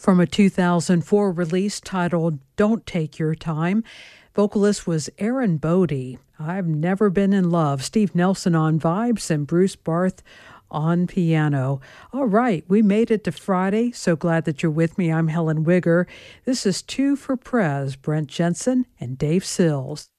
From a 2004 release titled Don't Take Your Time, vocalist was Aaron Bodie. I've Never Been in Love, Steve Nelson on vibes, and Bruce Barth on piano. All right, we made it to Friday. So glad that you're with me. I'm Helen Wigger. This is Two for Prez, Brent Jensen and Dave Sills.